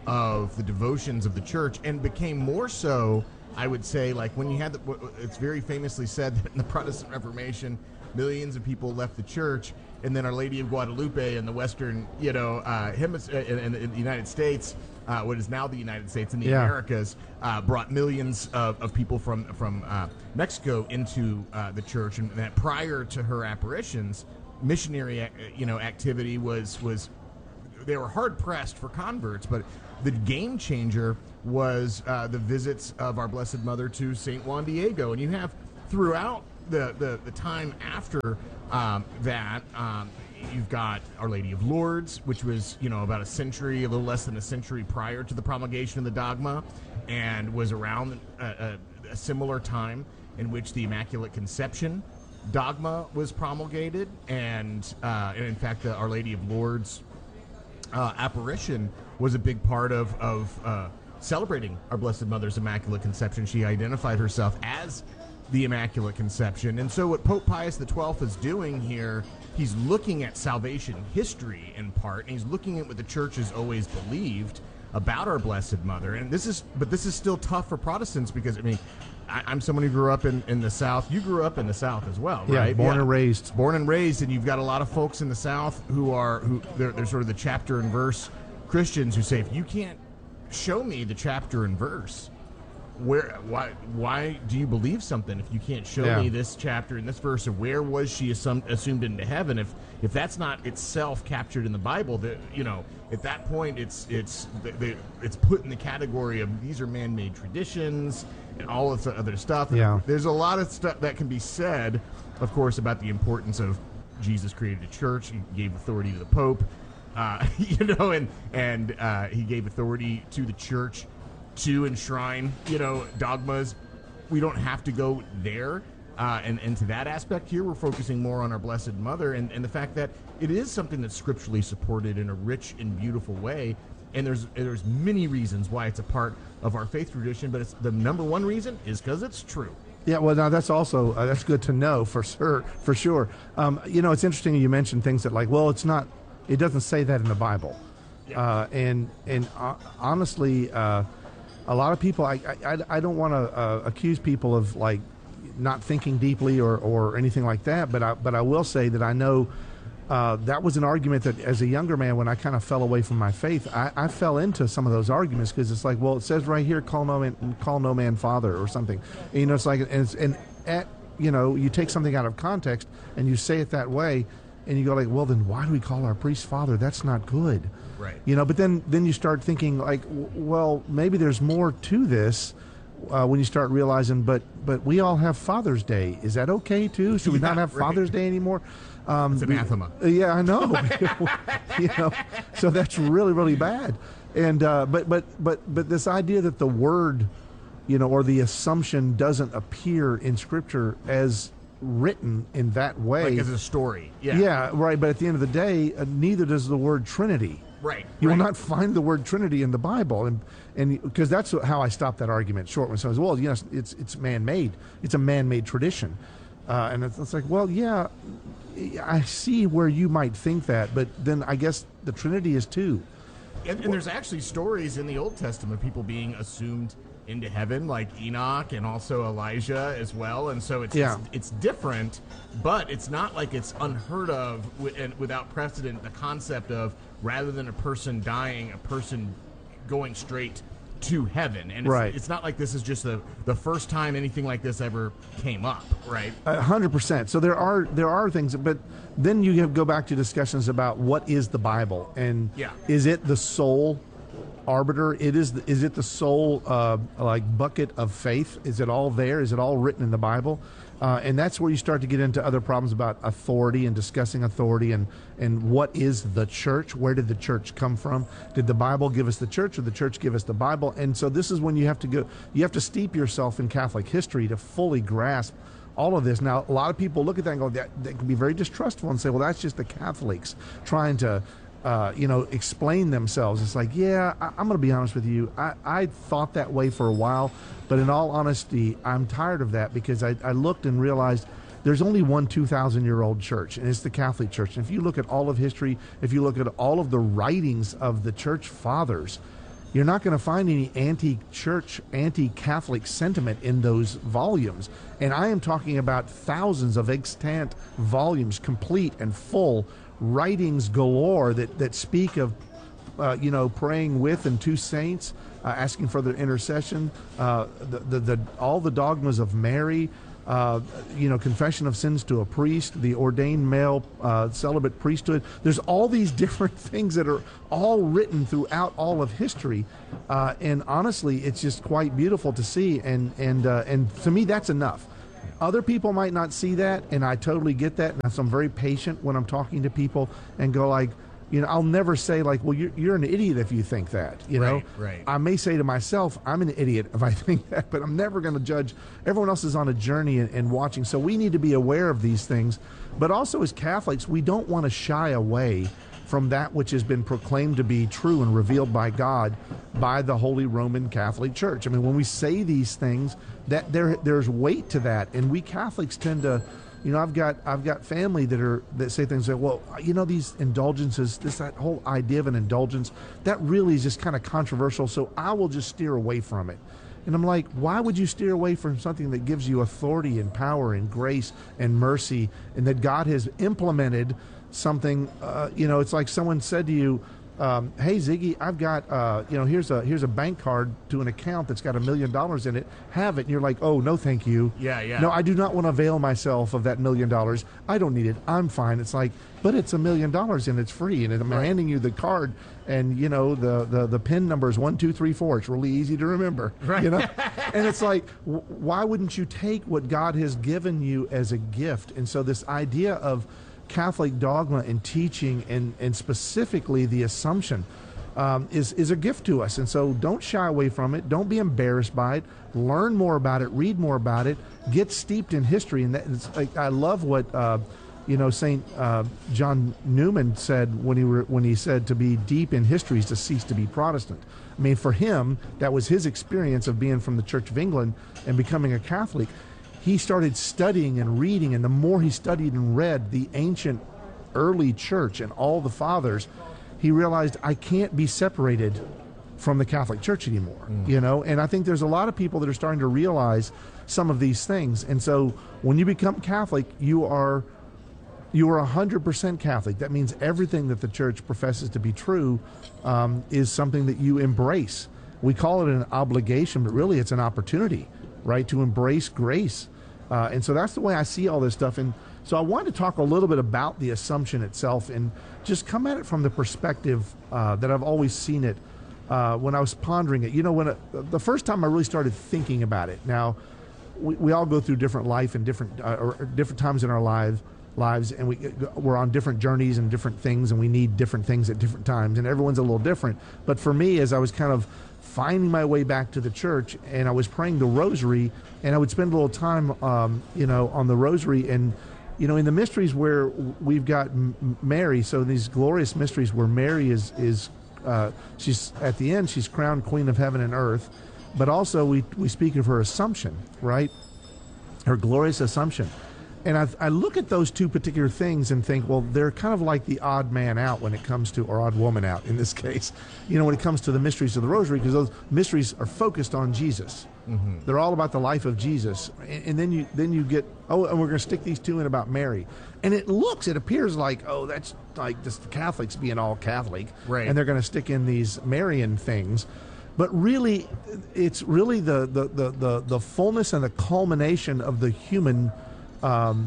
of the devotions of the church, and became more so, I would say, like when you had the, it's very famously said that in the Protestant Reformation, millions of people left the church, and then Our Lady of Guadalupe in the Western, you know, uh, hemis- in, in, in the United States, uh, what is now the United States and the Yeah. Americas, uh, brought millions of, of people from from uh, Mexico into uh, the church, and that prior to her apparitions, missionary, you know, activity was was they were hard pressed for converts, but the game changer was uh, the visits of our Blessed Mother to Saint Juan Diego, and you have throughout the the, the time after um, that. Um, You've got Our Lady of Lourdes, which was, you know, about a century, a little less than a century prior to the promulgation of the dogma, and was around a, a, a similar time in which the Immaculate Conception dogma was promulgated, and, uh, and in fact, the Our Lady of Lourdes uh, apparition was a big part of, of uh, celebrating our Blessed Mother's Immaculate Conception. She identified herself as the Immaculate Conception. And so what Pope Pius the twelfth is doing here, he's looking at salvation history in part, and he's looking at what the church has always believed about our Blessed Mother. And this is, but this is still tough for Protestants because, I mean, I, I'm someone who grew up in, in the South. You grew up in the South as well, Yeah, right? born and raised. Born and raised, and you've got a lot of folks in the South who are, who they're, they're sort of the chapter and verse Christians who say, if you can't show me the chapter and verse, where why why do you believe something if you can't show Yeah. me this chapter and this verse of where was she assum- assumed into heaven? If if that's not itself captured in the Bible, that, you know, at that point it's it's the, the, it's put in the category of these are man-made traditions and all this other stuff. Yeah. There's a lot of stuff that can be said, of course, about the importance of Jesus created a church. He gave authority to the Pope, uh, you know, and and uh, he gave authority to the church to enshrine, you know, dogmas. We don't have to go there. Uh, and, and to that aspect here, we're focusing more on our Blessed Mother and, and the fact that it is something that's scripturally supported in a rich and beautiful way. And there's there's many reasons why it's a part of our faith tradition, but it's the number one reason is because it's true. Yeah, well, now that's also uh, that's good to know for sure. For sure, um, you know, it's interesting you mentioned things that like, well, it's not, it doesn't say that in the Bible, Yeah. uh, and and uh, honestly, uh, a lot of people, I I, I don't want to uh, accuse people of like not thinking deeply or, or anything like that, but I but I will say that I know. Uh, that was an argument that as a younger man, when I kind of fell away from my faith, I, I fell into some of those arguments because it's like, well, it says right here, call no man, call no man father or something. And, you know, it's like, and, it's, and at, you know, you take something out of context and you say it that way and you go like, well, then why do we call our priest father? That's not good. Right. You know, but then, then you start thinking like, w- well, maybe there's more to this. Uh, when you start realizing, but but we all have Father's Day. Is that okay too? Should we Yeah, not have right. Father's Day anymore? Um, It's anathema. we- yeah, I know. you know, so that's really really bad. And uh, but but but but this idea that the word, you know, or the assumption doesn't appear in Scripture as written in that way, Like as a story. Yeah. yeah, right. But at the end of the day, uh, neither does the word Trinity. Right. You right. will not find the word Trinity in the Bible, and and because that's how I stopped that argument short. When someone says, "Well, yes, it's it's man-made. It's a man-made tradition," uh, and it's, it's like, well, yeah, I see where you might think that, but then I guess the Trinity is too. And, and there's actually stories in the Old Testament of people being assumed into heaven, like Enoch and also Elijah as well. And so it's Yeah. it's, it's different, but it's not like it's unheard of wi- and without precedent. The concept of rather than a person dying, a person going straight to heaven, and it's, Right. it's not like this is just the the first time anything like this ever came up, right? A hundred percent. So there are there are things, but then you have, go back to discussions about what is the Bible, and Yeah. is it the sole arbiter? It is. The, is it the sole uh, like bucket of faith? Is it all there? Is it all written in the Bible? Uh, and that's where you start to get into other problems about authority and discussing authority and and what is the church? Where did the church come from? Did the Bible give us the church, or the church give us the Bible? And so this is when you have to go. You have to steep yourself in Catholic history to fully grasp all of this. Now, a lot of people look at that and go, that, that can be very distrustful and say, well, that's just the Catholics trying to uh, you know, explain themselves. It's like, yeah, I, I'm going to be honest with you. I, I thought that way for a while, but in all honesty, I'm tired of that because I, I looked and realized there's only one two thousand year old church, and it's the Catholic Church. And if you look at all of history, if you look at all of the writings of the church fathers, you're not going to find any anti-church, anti-Catholic sentiment in those volumes. And I am talking about thousands of extant volumes, complete and full, writings galore that, that speak of, uh, you know, praying with and to saints, uh, asking for their intercession, uh, the, the, the, all the dogmas of Mary, Uh, you know, confession of sins to a priest, the ordained male uh, celibate priesthood. There's all these different things that are all written throughout all of history, uh, and honestly, it's just quite beautiful to see. And and uh, and to me, that's enough. Other people might not see that, and I totally get that. And so I'm very patient when I'm talking to people and go like, you know, I'll never say like, well, you're, you're an idiot if you think that, you know. Right, right. I may say to myself, I'm an idiot if I think that, but I'm never going to judge. Everyone else is on a journey and, and watching. So we need to be aware of these things. But also as Catholics, we don't want to shy away from that which has been proclaimed to be true and revealed by God by the Holy Roman Catholic Church. I mean, when we say these things, that there there's weight to that. And we Catholics tend to, you know, I've got I've got family that are that say things like, well, you know, these indulgences, this that whole idea of an indulgence, that really is just kind of controversial, so I will just steer away from it. And I'm like, why would you steer away from something that gives you authority and power and grace and mercy, and that God has implemented something? Uh, you know, it's like someone said to you, Um, hey Ziggy, I've got uh, you know here's a here's a bank card to an account that's got a million dollars in it. Have it, and you're like, oh no, thank you. Yeah, yeah. No, I do not want to avail myself of that million dollars. I don't need it. I'm fine. It's like, but it's a million dollars and it's free, and I'm Right. handing you the card, and you know the the the pin number is one two three four. It's really easy to remember. Right. You know, and it's like, w- why wouldn't you take what God has given you as a gift? And so this idea of Catholic dogma and teaching, and, and specifically the Assumption, um, is, is a gift to us. And so don't shy away from it. Don't be embarrassed by it. Learn more about it. Read more about it. Get steeped in history. And that, it's like, I love what uh, you know Saint uh, John Newman said when he were, when he said to be deep in history is to cease to be Protestant. I mean, for him, that was his experience of being from the Church of England and becoming a Catholic. He started studying and reading, and the more he studied and read the ancient early church and all the fathers, he realized, I can't be separated from the Catholic Church anymore. Mm. You know, and I think there's a lot of people that are starting to realize some of these things. And so when you become Catholic, you are you are one hundred percent Catholic. That means everything that the church professes to be true um, is something that you embrace. We call it an obligation, but really it's an opportunity, right, to embrace grace. Uh, and so that's the way I see all this stuff. And so I wanted to talk a little bit about the Assumption itself and just come at it from the perspective uh, that I've always seen it uh, when I was pondering it. You know, when it, the first time I really started thinking about it. Now, we, we all go through different life and different uh, or different times in our lives, lives, and we, we're on different journeys and different things, and we need different things at different times, and everyone's a little different. But for me, as I was kind of finding my way back to the church, and I was praying the rosary, and I would spend a little time, um, you know, on the rosary, and, you know, in the mysteries where we've got M- Mary, so these glorious mysteries where Mary is, is uh, she's, at the end, she's crowned Queen of Heaven and Earth, but also we, we speak of her Assumption, right? Her glorious Assumption. And I, I look at those two particular things and think, well, they're kind of like the odd man out when it comes to, or odd woman out in this case, you know, when it comes to the mysteries of the Rosary, because those mysteries are focused on Jesus. Mm-hmm. They're all about the life of Jesus. And, and then you then you get, oh, and we're going to stick these two in about Mary. And it looks, it appears like, oh, that's like just the Catholics being all Catholic. Right. And they're going to stick in these Marian things. But really, it's really the, the, the, the, the fullness and the culmination of the human Um,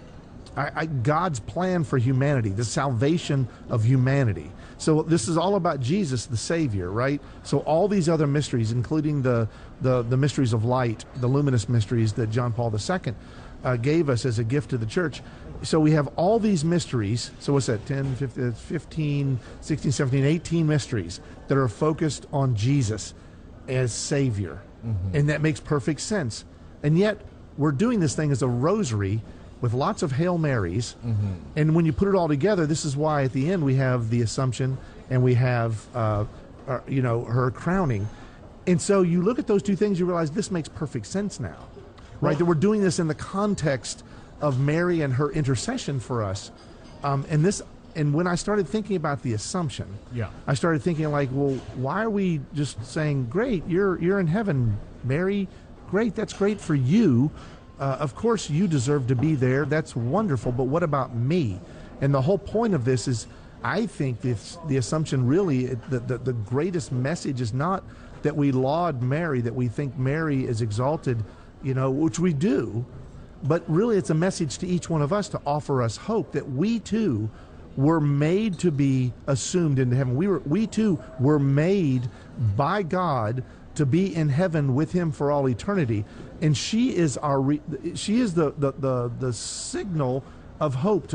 I, I, God's plan for humanity, the salvation of humanity. So this is all about Jesus, the Savior, right? So all these other mysteries, including the the, the mysteries of light, the luminous mysteries that John Paul the Second uh, gave us as a gift to the church. So we have all these mysteries. So what's that, ten, fifteen, sixteen, seventeen, eighteen mysteries that are focused on Jesus as Savior. Mm-hmm. And that makes perfect sense. And yet, we're doing this thing as a rosary, with lots of Hail Marys. Mm-hmm. And when you put it all together, this is why at the end we have the Assumption and we have, uh, uh, you know, her crowning. And so you look at those two things, you realize this makes perfect sense now, right? Well, that we're doing this in the context of Mary and her intercession for us. Um, and this, and when I started thinking about the Assumption, Yeah. I started thinking like, well, why are we just saying, great, you're you're in heaven, Mary, great, that's great for you. Uh, of course, you deserve to be there. That's wonderful. But what about me? And the whole point of this is, I think this, the Assumption really, the, the, the greatest message is not that we laud Mary, that we think Mary is exalted, you know, which we do, but really it's a message to each one of us to offer us hope that we too were made to be assumed into heaven. We were, we too were made by God to be in heaven with him for all eternity. And she is our, re- she is the, the, the, the signal of hope to